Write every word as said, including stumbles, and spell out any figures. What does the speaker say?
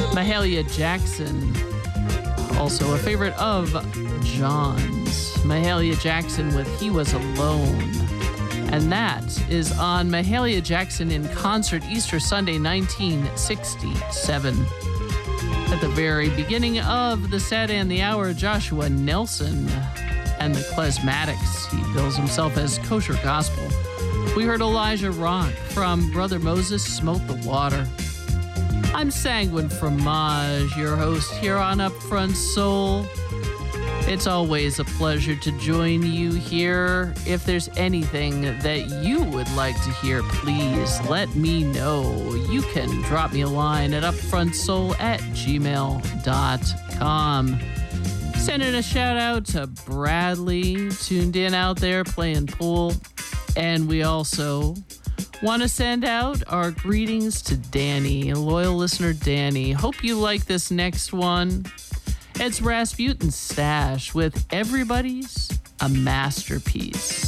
Mahalia Jackson, also a favorite of John's. Mahalia Jackson with He Was Alone. And that is on Mahalia Jackson in Concert, Easter Sunday, nineteen sixty-seven. At the very beginning of the set and the hour, Joshua Nelson and the Klezmatics. He bills himself as kosher gospel. We heard Elijah Rock from Brother Moses Smote the Water. I'm Sanguine Fromage, your host here on Upfront Soul. It's always a pleasure to join you here. If there's anything that you would like to hear, please let me know. You can drop me a line at upfrontsoul at gmail dot com. Sending a shout out to Bradley, tuned in out there playing pool. And we also want to send out our greetings to Danny, a loyal listener Danny. Hope you like this next one. It's Rasputin Stash with Everybody's a Masterpiece.